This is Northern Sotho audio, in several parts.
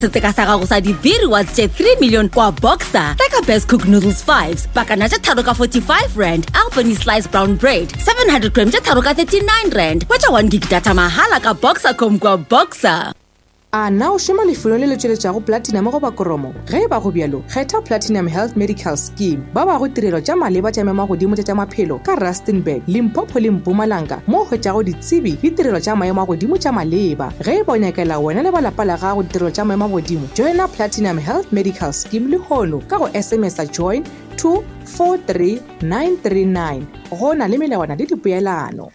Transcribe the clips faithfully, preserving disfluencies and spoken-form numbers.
Seteka sa gago sa di-beer rewards tse three million kwa Boxer. Reka Best Cook Noodles fives. Bakana tse tharo ka forty-five rand. Albany sliced brown bread. seven hundred grams tse tharo ka thirty-nine rand. Wacha one gig data mahala ka Boxer.com kwa Boxer. A na o shema lefelong le le tšweletšago platinum go ba koromo ge ba go bjalo kgetha Platinum Health Medical Scheme ba ba go tirelo tša maleba tša mema godimo tša maphelo ka Rustenburg Limpopo le Mpumalanga mo hwetšago ditsebi le tirelo tša maemo godimo tša maleba ge ba nyakela wena le ba lapa la gago ditirelo tša maemo godimo joina Platinum Health Medical Scheme le hono ka go S M S a join two four three nine three nine go na le melawana le dipeelano.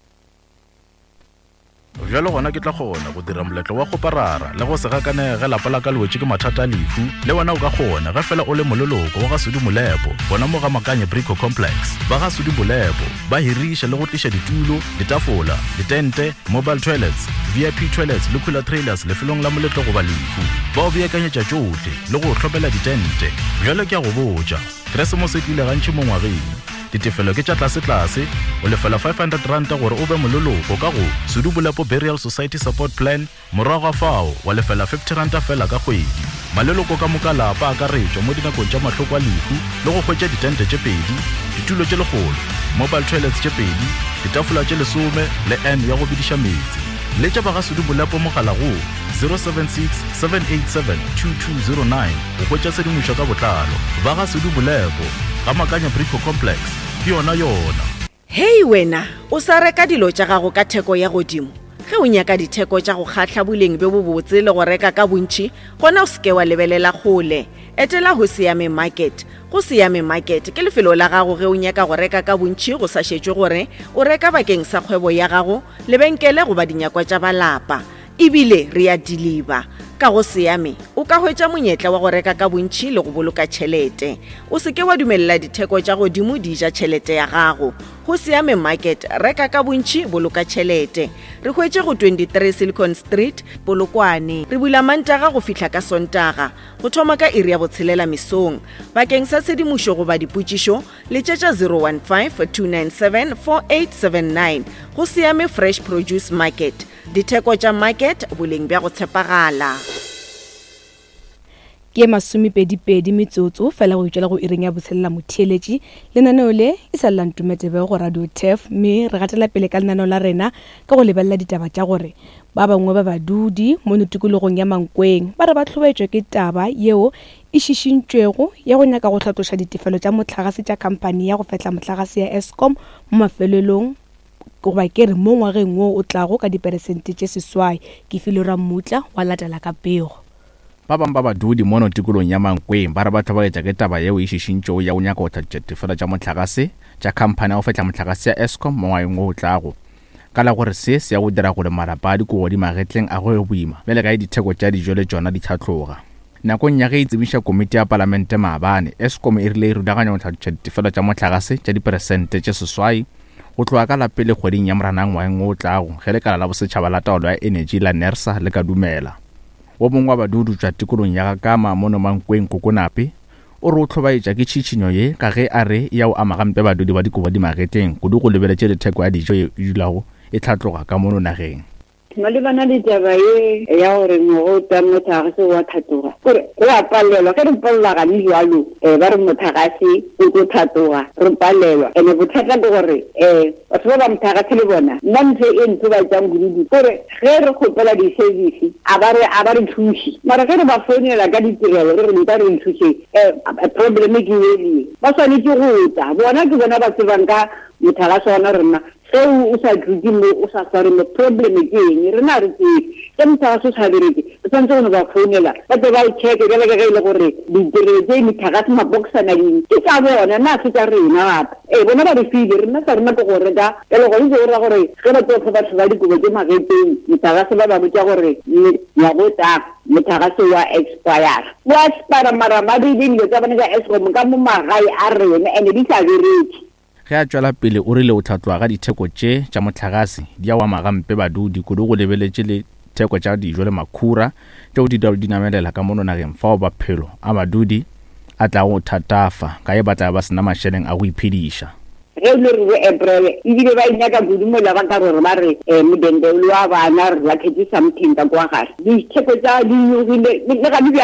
Jalo gona ke tla gona go dira moletlo wa go parara le go se gakane ge lapa la ka lwetse ke mathata a lefu le wena o ka gona ge fela o le mololoko wa ga Sudi Molepo bona mo ga Makanye Brico Complex ba ga Sudi Molepo ba hirisha le go tlisha ditulo ditafola ditente mobile toilets V I P toilets le cooler trailers le felong la moletlo go ba lefu ba o beakanyetša tšohle le go hlopela ditente jalo ke a go botša Christmas e tlile gantši mo ngwageng ditefelo ke tša tlase-tlase o lefela five hundred rand gore o be mololoko ka go Sudi Molepo Burial Society Support Plan morago fao wa lefela fifty rand fela ka kgwedi maleloko ka moka lapa a ka retšwa mo dinakong tša mahloko a lefu le go hwetša ditente tše pedi ditulo tše legolo mobile toilets tše pedi ditafola tše lesome le n ya go bediša metsi le tša ba ga Sudi Molepo mogala go zero seven six seven eight seven two two zero nine go hwetša sedimošo ka botlalo ba ga Sudi Molepo ga Makanye Brico Complex ke yona yona. Hei wena o sa reka dilo tša gago ka theko ya godimo ge o nyaka ditheko tša go kgatla boleng be bo botse le go reka ka bontši gona o seke wa lebelela kgole etela go Siame Market go Siame Market ke lefelo la gago ge o nyaka go reka ka bontši go sa šetšwe gore o reka bakeng sa kgwebo ya gago lebenkele go ba dinyakwa tša balapa ebile re a deliver ka go Siame o ka hwetša monyetla wa go reka ka bontši le go boloka tšhelete o seke wa dumelela ditheko tša godimo di ja tšhelete ya gago go Siame Market reka ka bontši boloka tšhelete re hwetše go twenty-three Silicon Street Polokwane re bula Mantaga go fihla ka Sontaga go thoma ka iri ya botshelela mesong bakeng sa sedimošo go ba dipotšišo le tšetša zero one five two nine seven four eight seven nine go Siame Fresh Produce Market ditheko tša market boleng bja go tshepagala ke masomepedipedi metsotso fela go itšela go ireng ya botshelela motheeletši lenaneo le e sa lantumetebe go Radio Tef mme re gatela pele ka lenaneo la rena ka go lebelela ditaba tša gore ba bangwe ba badudi mo tikologong ya Mankweng ba re ba tlhobaetšwe ke taba yeo e šišintšwego ya go nyaka go hlatloša ditefelo tša motlagase tša khampani ya go fetla motlagase ya Eskom mo mafelelong go ba ke re mo ngwageng wo o tlago ka diperesente tše seswai ke Filora Mutla wa latela ka pego ba bang ba badudi mono tikolong ya Mankweng ba re ba tlhobaetša ke taba yeo e šišintšwego ya go nyaka go hlatloša ditefelo tša motlagase tša khampani ya go fetla motlagase ya Eskom mo ngwageng wo o tlago ka la gore se se ya go dira gore marapa a dikogo di magetleng a go e boima bjale ka ditheko tša dijo le tšona di tlhatloga nakong ya ge e tsebiša komiti ya palamente maabane Eskom e rile e rulaganya go hlatloša ditefelo tša motlagase tša diperesente tše seswai go tloga ka la pele kgweding ya Moranang ngwageng o tlago ge lekala la bosetšhaba la taolo ya energy la NERSA le ka dumela wo mongwe wa badudu tša tikolong ya Gakama mono Mankweng Kokonape o re o tlhobaetša ke tšhitšhinyo ye ka ge a re ya o ama gampe badudi ba dikobo di magetleng kudu go lebeletše ditheko ya dijo e dulago e tlhatloga ka mono nageng malebana le taba ye ya gore mo ta mothagase wa thatoga gore go a palelwa ge re palelwa ga le jalo um ba re mothagase o tlo thatoga re palelwa ene bothata ke gore um batho ba ba mothagase le bona nna ntho e ntho ba tšang bodudu gore ge re kgopela di-service a ba re thuše mara ge re ba founela ka ditirelo re re nka re nthuše um probleme ke elie ba swanetse go ta bona ke bona ba tsebang ka mothagase wana rena seo o sa tlutse mo o sa sware mo probleme ke eng rena re tsebe ke mothagase o sa bereke re tshwanetse gone ba founela ba tse ba o check jale ka ge e le gore ditirelo tse mothagase maboxana ding ke tsa bona na se tsa rena gape ee bona ba re file rena sa rena ke go reka jale gore itse ora gore ge ba tsotlhe batho ba dikobo tse mageteng mothagase ba ba botsa gore ya go ta mothagase wa expire wa expire mara ba beile dilo tsa bone ka Eskom ka mo magae a rena ande di sa bereke ge a tšwela pele o rile o tlhatloga ga ditheko tše tša motlagase di a wa magampe badudi kudu go lebeletše le theko tša dijo le makhura tšeo di di namelela ka mono nageng fao baphelo a badudi a tla go thatafa ka e batla ba sena mašeleng a go iphediša ge le re bo April ebile ba inyaka bodumo la ba ka gore ba re modende wa bana re la thetse something ka kwa gare di tsheko tsa di nyogile le ga di